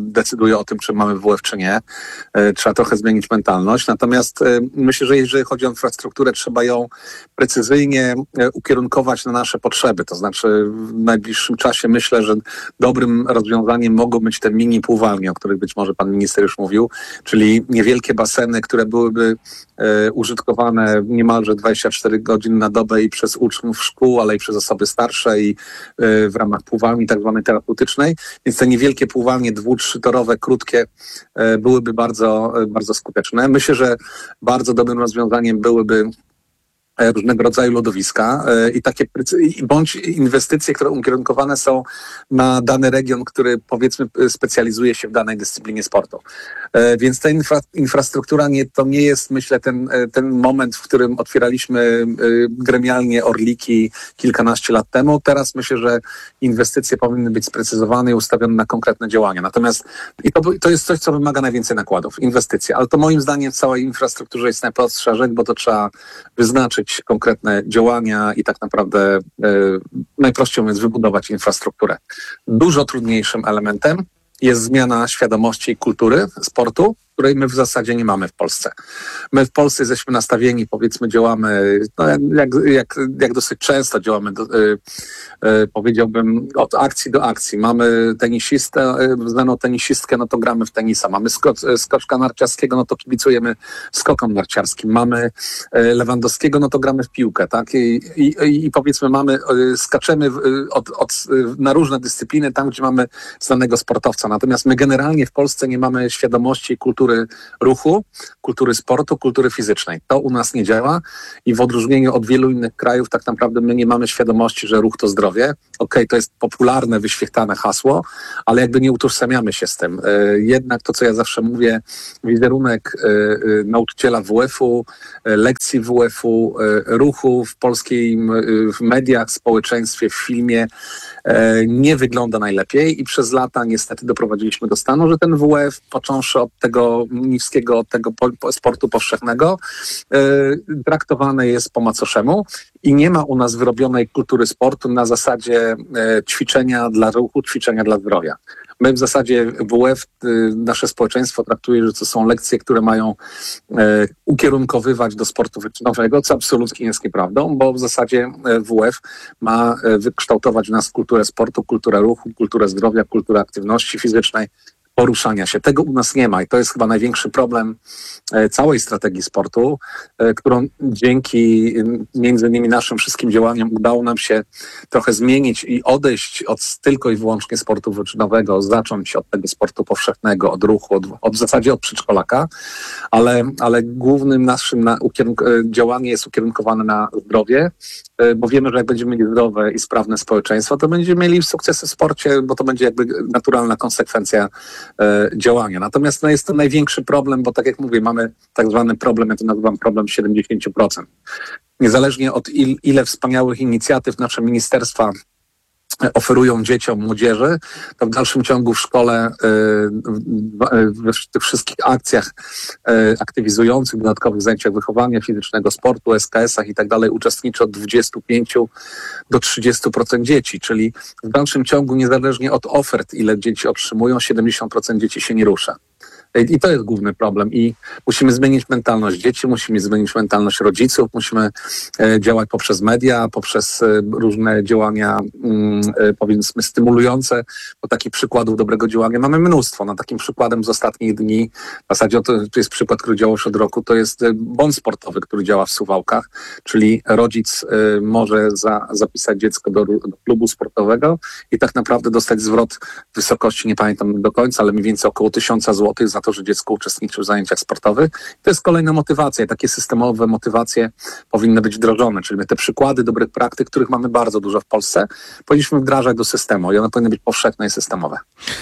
Speaker 15: decyduje o tym, czy mamy W F, czy nie. Trzeba trochę zmienić mentalność. Natomiast myślę, że jeżeli chodzi o infrastrukturę, trzeba ją precyzyjnie ukierunkować na nasze potrzeby. To znaczy w najbliższym czasie myślę, że dobrym rozwiązaniem mogą być te mini pływalnie, o których być może pan minister już mówił, czyli niewielkie baseny, które byłyby e, użytkowane niemalże dwadzieścia cztery godziny na dobę i przez uczniów szkół, ale i przez osoby starsze i e, w ramach pływalni tak zwanej terapeutycznej. Więc te niewielkie pływalnie dwu-, trzytorowe, krótkie e, byłyby bardzo, e, bardzo skuteczne. Myślę, że bardzo dobrym rozwiązaniem byłyby różnego rodzaju lodowiska i takie bądź inwestycje, które ukierunkowane są na dany region, który powiedzmy specjalizuje się w danej dyscyplinie sportu. Więc ta infra, infrastruktura nie, to nie jest, myślę, ten, ten moment, w którym otwieraliśmy gremialnie Orliki kilkanaście lat temu. Teraz myślę, że inwestycje powinny być sprecyzowane i ustawione na konkretne działania. Natomiast i to, to jest coś, co wymaga najwięcej nakładów, inwestycje. Ale to moim zdaniem w całej infrastrukturze jest najprostsza rzecz, bo to trzeba wyznaczyć konkretne działania i tak naprawdę e, najprościej mówiąc wybudować infrastrukturę. Dużo trudniejszym elementem jest zmiana świadomości i kultury sportu, której my w zasadzie nie mamy w Polsce. My w Polsce jesteśmy nastawieni, powiedzmy, działamy, no jak, jak, jak dosyć często działamy, do, y, y, powiedziałbym, od akcji do akcji. Mamy tenisistę, y, znaną tenisistkę, no to gramy w tenisa. Mamy sko- skoczka narciarskiego, no to kibicujemy skokom narciarskim. Mamy y, Lewandowskiego, no to gramy w piłkę, tak? I, i, i powiedzmy, mamy, y, skaczemy y, od, od, y, na różne dyscypliny, tam, gdzie mamy znanego sportowca. Natomiast my generalnie w Polsce nie mamy świadomości i kultury ruchu, kultury sportu, kultury fizycznej. To u nas nie działa i w odróżnieniu od wielu innych krajów tak naprawdę my nie mamy świadomości, że ruch to zdrowie. Okej, to jest popularne, wyświechtane hasło, ale jakby nie utożsamiamy się z tym. Jednak to, co ja zawsze mówię, wizerunek nauczyciela W F-u, lekcji W F-u, ruchu w polskim, w mediach, społeczeństwie, w filmie nie wygląda najlepiej i przez lata niestety doprowadziliśmy do stanu, że ten W F, począwszy od tego niskiego, od tego po, sportu powszechnego, yy, traktowany jest po macoszemu i nie ma u nas wyrobionej kultury sportu na zasadzie yy, ćwiczenia dla ruchu, ćwiczenia dla zdrowia. My w zasadzie W F, y, nasze społeczeństwo traktuje, że to są lekcje, które mają y, ukierunkowywać do sportu wyczynowego, co absolutnie jest nieprawdą, bo w zasadzie W F ma y, wykształtować w nas kulturę sportu, kulturę ruchu, kulturę zdrowia, kulturę aktywności fizycznej, poruszania się. Tego u nas nie ma i to jest chyba największy problem całej strategii sportu, którą dzięki między innymi naszym wszystkim działaniom udało nam się trochę zmienić i odejść od tylko i wyłącznie sportu wyczynowego, zacząć od tego sportu powszechnego, od ruchu, od, od w zasadzie od przedszkolaka, ale, ale głównym naszym na, ukierunk- działanie jest ukierunkowane na zdrowie, bo wiemy, że jak będziemy mieli zdrowe i sprawne społeczeństwo, to będziemy mieli sukcesy w sporcie, bo to będzie jakby naturalna konsekwencja e, działania. Natomiast no, jest to największy problem, bo tak jak mówię, mamy tak zwany problem, ja to nazywam problem siedemdziesiąt procent. Niezależnie od il, ile wspaniałych inicjatyw nasze ministerstwa oferują dzieciom, młodzieży, to w dalszym ciągu w szkole, w tych wszystkich akcjach aktywizujących, dodatkowych zajęciach wychowania fizycznego, sportu, S K S-ach i tak dalej uczestniczy od dwudziestu pięciu do trzydziestu procent dzieci, czyli w dalszym ciągu niezależnie od ofert, ile dzieci otrzymują, siedemdziesiąt procent dzieci się nie rusza. I to jest główny problem i musimy zmienić mentalność dzieci, musimy zmienić mentalność rodziców, musimy e, działać poprzez media, poprzez e, różne działania e, powiedzmy stymulujące, bo takich przykładów dobrego działania mamy mnóstwo. No, takim przykładem z ostatnich dni, w zasadzie to, to jest przykład, który działał już od roku, to jest bon sportowy, który działa w Suwałkach, czyli rodzic e, może za, zapisać dziecko do, do klubu sportowego i tak naprawdę dostać zwrot w wysokości, nie pamiętam do końca, ale mniej więcej około tysiąca złotych za to, że dziecko uczestniczy w zajęciach sportowych. To jest kolejna motywacja i takie systemowe motywacje powinny być wdrożone, czyli my te przykłady dobrych praktyk, których mamy bardzo dużo w Polsce, powinniśmy wdrażać do systemu i one powinny być powszechne i systemowe.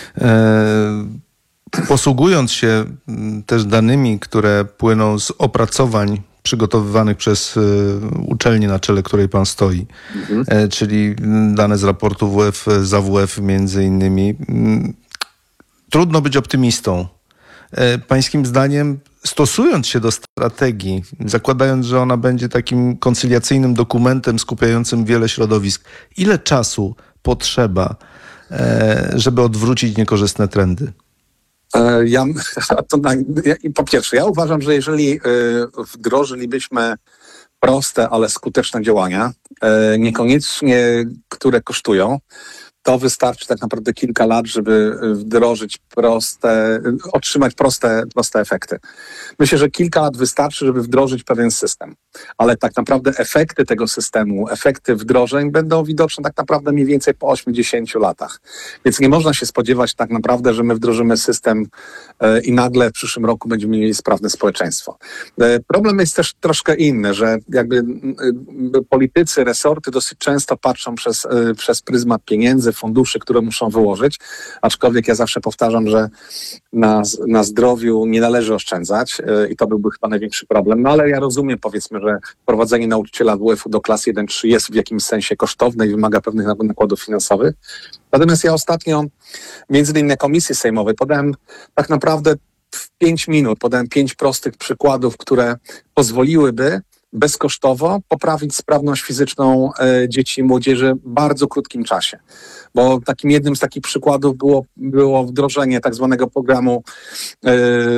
Speaker 9: E, posługując się też danymi, które płyną z opracowań przygotowywanych przez y, uczelnię, na czele której pan stoi, mhm. e, czyli dane z raportu W F, Z A W F między innymi. Trudno być optymistą. Pańskim zdaniem, stosując się do strategii, zakładając, że ona będzie takim koncyliacyjnym dokumentem skupiającym wiele środowisk, ile czasu potrzeba, żeby odwrócić niekorzystne trendy?
Speaker 15: Ja, to na, ja, po pierwsze, ja uważam, że jeżeli wdrożylibyśmy proste, ale skuteczne działania, niekoniecznie które kosztują, to wystarczy tak naprawdę kilka lat, żeby wdrożyć proste, otrzymać proste, proste efekty. Myślę, że kilka lat wystarczy, żeby wdrożyć pewien system, ale tak naprawdę efekty tego systemu, efekty wdrożeń będą widoczne tak naprawdę mniej więcej po osiemdziesięciu latach. Więc nie można się spodziewać tak naprawdę, że my wdrożymy system e, i nagle w przyszłym roku będziemy mieli sprawne społeczeństwo. E, problem jest też troszkę inny, że jakby e, politycy, resorty dosyć często patrzą przez, e, przez pryzmat pieniędzy, funduszy, które muszą wyłożyć, aczkolwiek ja zawsze powtarzam, że na, na zdrowiu nie należy oszczędzać yy, i to byłby chyba największy problem, no ale ja rozumiem, powiedzmy, że wprowadzenie nauczyciela W F u do klas jeden trzy jest w jakimś sensie kosztowne i wymaga pewnych nakładów finansowych. Natomiast ja ostatnio, między innymi na komisji sejmowej, podałem tak naprawdę w pięć minut, podałem pięć prostych przykładów, które pozwoliłyby bezkosztowo poprawić sprawność fizyczną e, dzieci i młodzieży w bardzo krótkim czasie. Bo takim jednym z takich przykładów było, było wdrożenie tak zwanego programu e,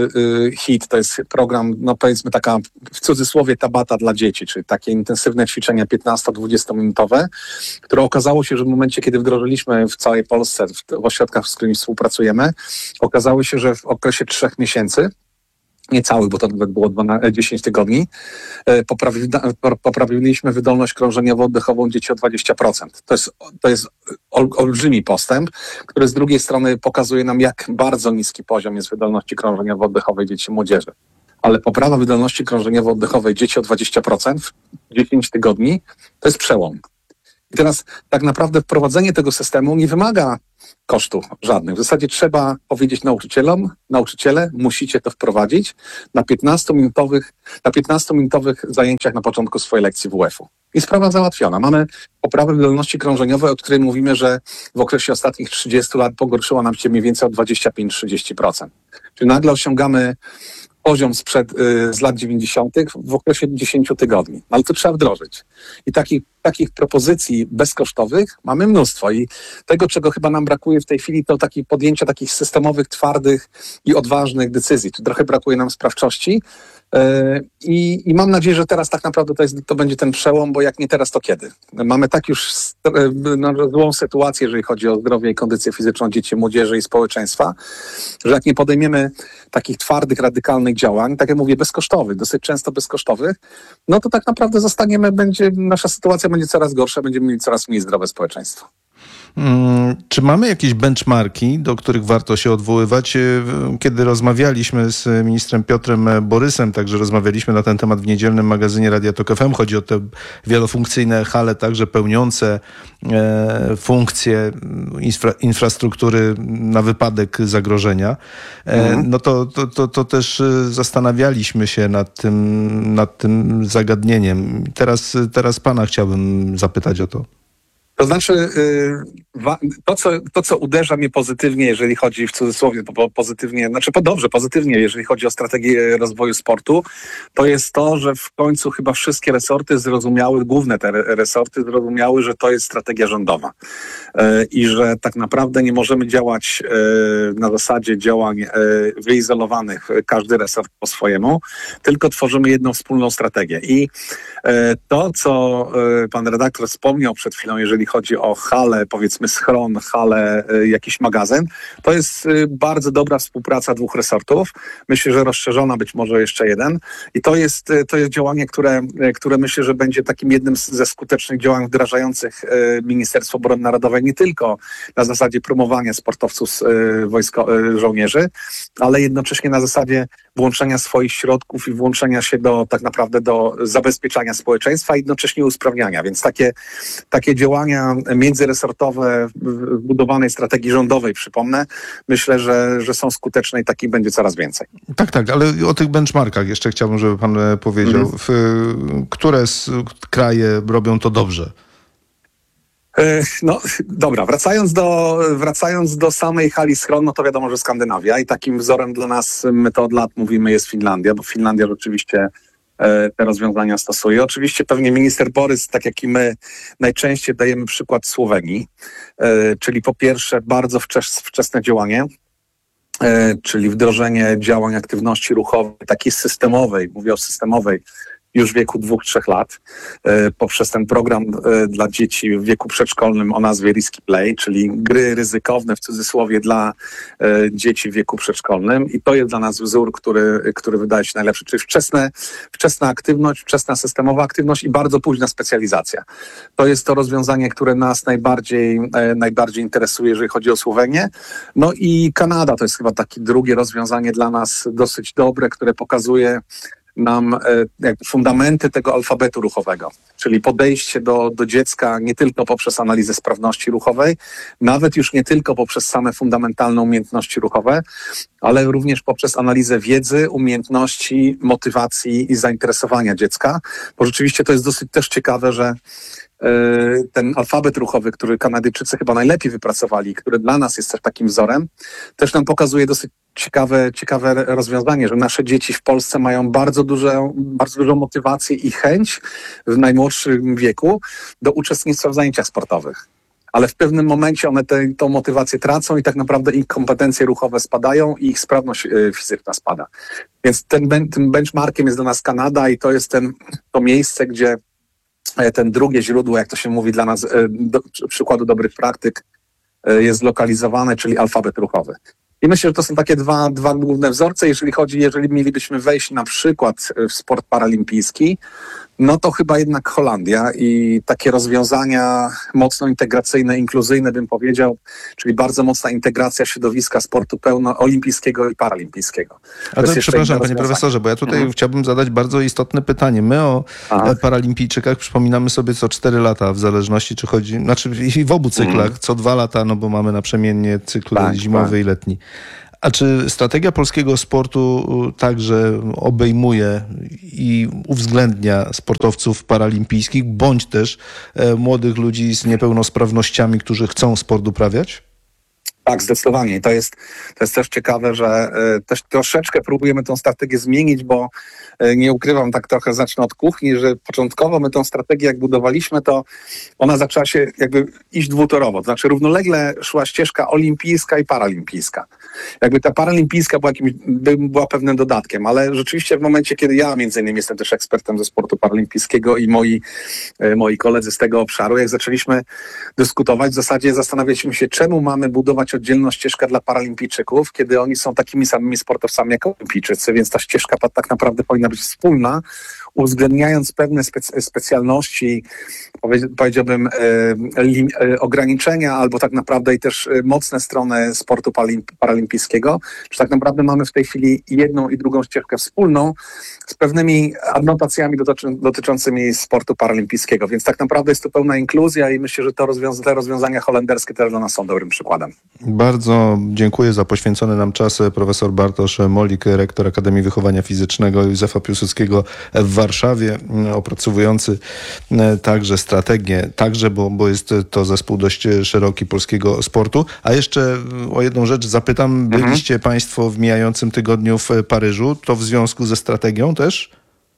Speaker 15: e, HIT. To jest program, no powiedzmy taka w cudzysłowie tabata dla dzieci, czyli takie intensywne ćwiczenia piętnasto-dwudziestominutowe, które okazało się, że w momencie, kiedy wdrożyliśmy w całej Polsce, w, w ośrodkach, z którymi współpracujemy, okazało się, że w okresie trzech miesięcy, nie całych, bo to nawet było dziesięć tygodni, poprawi, poprawiliśmy wydolność krążeniowo-oddechową dzieci o dwadzieścia procent. To jest, to jest ol, olbrzymi postęp, który z drugiej strony pokazuje nam, jak bardzo niski poziom jest wydolności krążeniowo-oddechowej dzieci i młodzieży. Ale poprawa wydolności krążeniowo-oddechowej dzieci o dwadzieścia procent w dziesięć tygodni to jest przełom. I teraz tak naprawdę wprowadzenie tego systemu nie wymaga kosztów żadnych. W zasadzie trzeba powiedzieć nauczycielom, nauczyciele, musicie to wprowadzić na piętnastominutowych, na piętnastominutowych zajęciach na początku swojej lekcji W F u. I sprawa załatwiona. Mamy poprawę wydolności krążeniowej, o której mówimy, że w okresie ostatnich trzydziestu lat pogorszyła nam się mniej więcej o dwadzieścia pięć do trzydziestu procent. Czyli nagle osiągamy poziom sprzed, y, z lat dziewięćdziesiątych w okresie dziesięciu tygodni. Ale to trzeba wdrożyć. I takich, takich propozycji bezkosztowych mamy mnóstwo. I tego, czego chyba nam brakuje w tej chwili, to takie podjęcia takich systemowych, twardych i odważnych decyzji. Tu trochę brakuje nam sprawczości. I, I mam nadzieję, że teraz tak naprawdę to, jest, to będzie ten przełom, bo jak nie teraz, to kiedy? Mamy tak już no, złą sytuację, jeżeli chodzi o zdrowie i kondycję fizyczną dzieci, młodzieży i społeczeństwa, że jak nie podejmiemy takich twardych, radykalnych działań, tak jak mówię, bezkosztowych, dosyć często bezkosztowych, no to tak naprawdę zostaniemy, będzie, nasza sytuacja będzie coraz gorsza, będziemy mieli coraz mniej zdrowe społeczeństwo.
Speaker 9: Hmm, czy mamy jakieś benchmarki, do których warto się odwoływać? Kiedy rozmawialiśmy z ministrem Piotrem Borysem, także rozmawialiśmy na ten temat w niedzielnym magazynie Radia Tok F M. Chodzi o te wielofunkcyjne hale, także pełniące e, funkcje infra, infrastruktury na wypadek zagrożenia. E, mhm. No to, to, to, to też zastanawialiśmy się nad tym, nad tym zagadnieniem. Teraz, teraz pana chciałbym zapytać o to.
Speaker 15: To znaczy, to co, to co uderza mnie pozytywnie, jeżeli chodzi w cudzysłowie, pozytywnie, znaczy dobrze, pozytywnie, jeżeli chodzi o strategię rozwoju sportu, to jest to, że w końcu chyba wszystkie resorty zrozumiały, główne te resorty zrozumiały, że to jest strategia rządowa i że tak naprawdę nie możemy działać na zasadzie działań wyizolowanych, każdy resort po swojemu, tylko tworzymy jedną wspólną strategię. I to, co pan redaktor wspomniał przed chwilą, jeżeli chodzi o halę, powiedzmy schron, halę, jakiś magazyn, to jest bardzo dobra współpraca dwóch resortów. Myślę, że rozszerzona być może jeszcze jeden. I to jest, to jest działanie, które, które myślę, że będzie takim jednym ze skutecznych działań wdrażających Ministerstwo Obrony Narodowej, nie tylko na zasadzie promowania sportowców wojsko, żołnierzy, ale jednocześnie na zasadzie włączenia swoich środków i włączenia się do tak naprawdę do zabezpieczania społeczeństwa i jednocześnie usprawniania. Więc takie, takie działania międzyresortowe w budowanej strategii rządowej, przypomnę, myślę, że, że są skuteczne i takich będzie coraz więcej.
Speaker 9: Tak, tak, ale o tych benchmarkach jeszcze chciałbym, żeby pan powiedział, mhm. w, które kraje robią to dobrze?
Speaker 15: No dobra, wracając do, wracając do samej hali schron, no to wiadomo, że Skandynawia i takim wzorem dla nas, my to od lat mówimy, jest Finlandia, bo Finlandia rzeczywiście te rozwiązania stosuje. Oczywiście pewnie minister Borys, tak jak i my, najczęściej dajemy przykład Słowenii, czyli po pierwsze bardzo wczesne działanie, czyli wdrożenie działań aktywności ruchowej, takiej systemowej, mówię o systemowej, już w wieku dwóch, trzech lat, poprzez ten program dla dzieci w wieku przedszkolnym o nazwie Risky Play, czyli gry ryzykowne w cudzysłowie dla dzieci w wieku przedszkolnym. I to jest dla nas wzór, który, który wydaje się najlepszy, czyli wczesne, wczesna aktywność, wczesna systemowa aktywność i bardzo późna specjalizacja. To jest to rozwiązanie, które nas najbardziej, najbardziej interesuje, jeżeli chodzi o Słowenię. No i Kanada to jest chyba takie drugie rozwiązanie dla nas dosyć dobre, które pokazuje nam jakby fundamenty tego alfabetu ruchowego, czyli podejście do, do dziecka nie tylko poprzez analizę sprawności ruchowej, nawet już nie tylko poprzez same fundamentalne umiejętności ruchowe, ale również poprzez analizę wiedzy, umiejętności, motywacji i zainteresowania dziecka, bo rzeczywiście to jest dosyć też ciekawe, że ten alfabet ruchowy, który Kanadyjczycy chyba najlepiej wypracowali, który dla nas jest też takim wzorem, też nam pokazuje dosyć ciekawe, ciekawe rozwiązanie, że nasze dzieci w Polsce mają bardzo dużą, bardzo dużą motywację i chęć w najmłodszym wieku do uczestnictwa w zajęciach sportowych. Ale w pewnym momencie one tę motywację tracą i tak naprawdę ich kompetencje ruchowe spadają i ich sprawność fizyczna spada. Więc ten, tym benchmarkiem jest dla nas Kanada i to jest ten, to miejsce, gdzie ten drugie źródło, jak to się mówi dla nas, do, przykładu dobrych praktyk, jest zlokalizowane, czyli alfabet ruchowy. I myślę, że to są takie dwa, dwa główne wzorce. Jeżeli chodzi, jeżeli mielibyśmy wejść na przykład w sport paralimpijski, no to chyba jednak Holandia i takie rozwiązania mocno integracyjne, inkluzyjne bym powiedział, czyli bardzo mocna integracja środowiska sportu pełno olimpijskiego i paralimpijskiego.
Speaker 9: A to, to przepraszam, panie profesorze, bo ja tutaj mhm. chciałbym zadać bardzo istotne pytanie. My o Aha. paralimpijczykach przypominamy sobie co cztery lata, w zależności czy chodzi, znaczy i w obu cyklach, mhm. co dwa lata, no bo mamy naprzemiennie cykl tak, zimowy tak. i letni. A czy strategia polskiego sportu także obejmuje i uwzględnia sportowców paralimpijskich, bądź też e, młodych ludzi z niepełnosprawnościami, którzy chcą sport uprawiać?
Speaker 15: Tak, zdecydowanie. I to jest, to jest też ciekawe, że y, też troszeczkę próbujemy tą strategię zmienić, bo y, nie ukrywam, tak trochę zacznę od kuchni, że początkowo my tą strategię jak budowaliśmy, to ona zaczęła się jakby iść dwutorowo. To znaczy równolegle szła ścieżka olimpijska i paralimpijska. Jakby ta paralimpijska była, jakimś, była pewnym dodatkiem, ale rzeczywiście w momencie, kiedy ja między innymi jestem też ekspertem ze sportu paralimpijskiego i moi, y, moi koledzy z tego obszaru, jak zaczęliśmy dyskutować, w zasadzie zastanawialiśmy się, czemu mamy budować oddzielną ścieżkę dla paralimpijczyków, kiedy oni są takimi samymi sportowcami jak olimpijczycy, więc ta ścieżka tak naprawdę powinna być wspólna, uwzględniając pewne specy- specjalności, powiedziałbym, e, li, e, ograniczenia albo tak naprawdę i też mocne strony sportu paralimp- paralimpijskiego, że tak naprawdę mamy w tej chwili jedną i drugą ścieżkę wspólną z pewnymi adnotacjami dotyczy- dotyczącymi sportu paralimpijskiego, więc tak naprawdę jest to pełna inkluzja i myślę, że to rozwiąza- te rozwiązania holenderskie też dla nas są dobrym przykładem.
Speaker 9: Bardzo dziękuję za poświęcony nam czas. Profesor Bartosz Molik, rektor Akademii Wychowania Fizycznego Józefa Piłsudskiego w Warszawie, opracowujący także strategię, także, bo, bo jest to zespół dość szeroki polskiego sportu. A jeszcze o jedną rzecz zapytam. Byliście mhm. państwo w mijającym tygodniu w Paryżu. To w związku ze strategią też?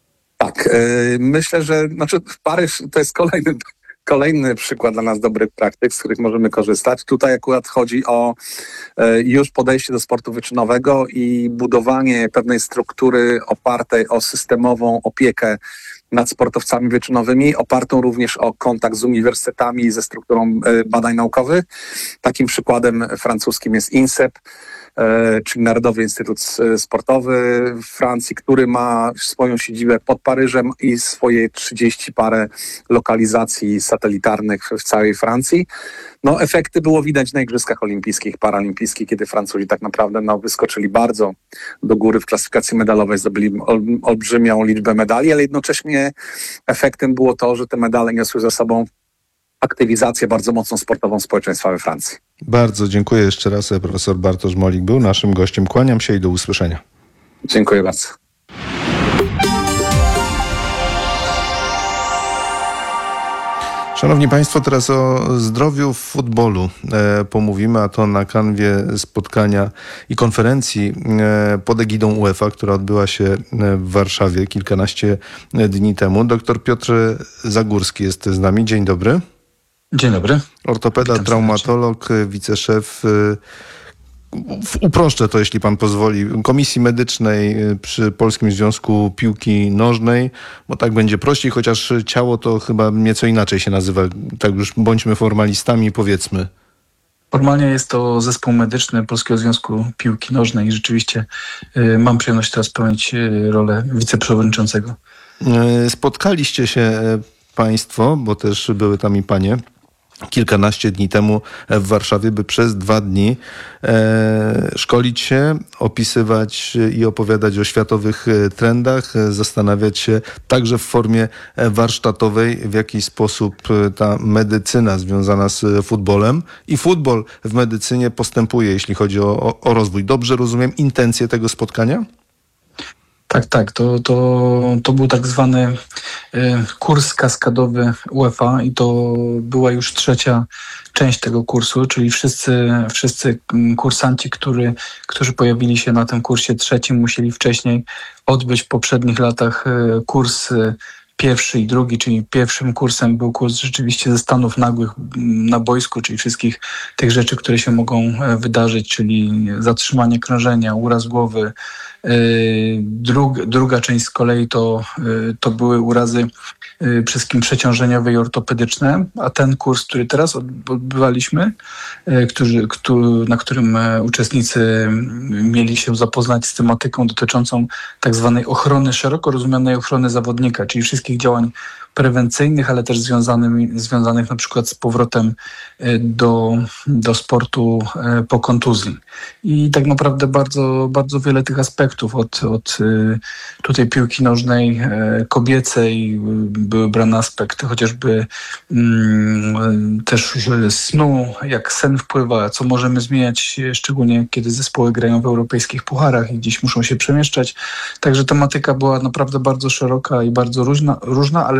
Speaker 15: Tak. Yy, myślę, że znaczy Paryż to jest kolejny Kolejny przykład dla nas dobrych praktyk, z których możemy korzystać. Tutaj akurat chodzi o e, już podejście do sportu wyczynowego i budowanie pewnej struktury opartej o systemową opiekę nad sportowcami wyczynowymi, opartą również o kontakt z uniwersytetami i ze strukturą e, badań naukowych. Takim przykładem francuskim jest INSEP, czyli Narodowy Instytut Sportowy w Francji, który ma swoją siedzibę pod Paryżem i swoje trzydzieści parę lokalizacji satelitarnych w całej Francji. No, efekty było widać na Igrzyskach Olimpijskich, Paralimpijskich, kiedy Francuzi tak naprawdę no, wyskoczyli bardzo do góry w klasyfikacji medalowej, zdobyli ol, olbrzymią liczbę medali, ale jednocześnie efektem było to, że te medale niosły ze sobą aktywizację bardzo mocną sportową społeczeństwa we Francji.
Speaker 9: Bardzo dziękuję jeszcze raz. Profesor Bartosz Molik był naszym gościem. Kłaniam się i do usłyszenia.
Speaker 15: Dziękuję bardzo.
Speaker 9: Szanowni Państwo, teraz o zdrowiu w futbolu e, pomówimy, a to na kanwie spotkania i konferencji e, pod egidą UEFA, która odbyła się w Warszawie kilkanaście dni temu. Doktor Piotr Zagórski jest z nami. Dzień dobry.
Speaker 16: Dzień dobry.
Speaker 9: Ortopeda,
Speaker 16: Witam
Speaker 9: traumatolog, serdecznie. Wiceszef uproszczę to, jeśli pan pozwoli, Komisji Medycznej przy Polskim Związku Piłki Nożnej, bo tak będzie prościej, chociaż ciało to chyba nieco inaczej się nazywa. Tak już bądźmy formalistami, powiedzmy.
Speaker 16: Formalnie jest to zespół medyczny Polskiego Związku Piłki Nożnej i rzeczywiście y, mam przyjemność teraz pełnić y, rolę wiceprzewodniczącego.
Speaker 9: Spotkaliście się państwo, bo też były tam i panie, kilkanaście dni temu w Warszawie, by przez dwa dni e, szkolić się, opisywać i opowiadać o światowych trendach, zastanawiać się także w formie warsztatowej, w jaki sposób ta medycyna związana z futbolem i futbol w medycynie postępuje, jeśli chodzi o, o, o rozwój. Dobrze rozumiem intencje tego spotkania?
Speaker 16: Tak, tak. To, to, to był tak zwany y, kurs kaskadowy UEFA i to była już trzecia część tego kursu, czyli wszyscy, wszyscy kursanci, który, którzy pojawili się na tym kursie trzecim, musieli wcześniej odbyć w poprzednich latach y, kurs y, pierwszy i drugi, czyli pierwszym kursem był kurs rzeczywiście ze stanów nagłych na boisku, czyli wszystkich tych rzeczy, które się mogą wydarzyć, czyli zatrzymanie krążenia, uraz głowy. Drug, druga część z kolei to, to były urazy przede wszystkim przeciążeniowe i ortopedyczne, a ten kurs, który teraz odbywaliśmy, który, który, na którym uczestnicy mieli się zapoznać z tematyką dotyczącą tak zwanej ochrony, szeroko rozumianej ochrony zawodnika, czyli wszystkich działań prewencyjnych, ale też związanych, związanych na przykład z powrotem do, do sportu po kontuzji. I tak naprawdę bardzo, bardzo wiele tych aspektów od, od tutaj piłki nożnej kobiecej były brane aspekty, chociażby mm, też snu, jak sen wpływa, co możemy zmieniać, szczególnie kiedy zespoły grają w europejskich pucharach i gdzieś muszą się przemieszczać. Także tematyka była naprawdę bardzo szeroka i bardzo różna, różna ale